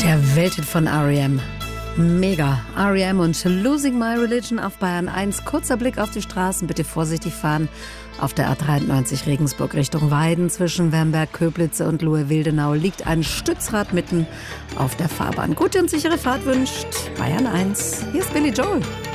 Der Welthit von R.E.M. Mega. R.E.M. und Losing My Religion auf Bayern 1. Kurzer Blick auf die Straßen. Bitte vorsichtig fahren. Auf der A93 Regensburg Richtung Weiden zwischen Wernberg, Köblitze und Lohe-Wildenau liegt ein Stützrad mitten auf der Fahrbahn. Gute und sichere Fahrt wünscht Bayern 1. Hier ist Billy Joel.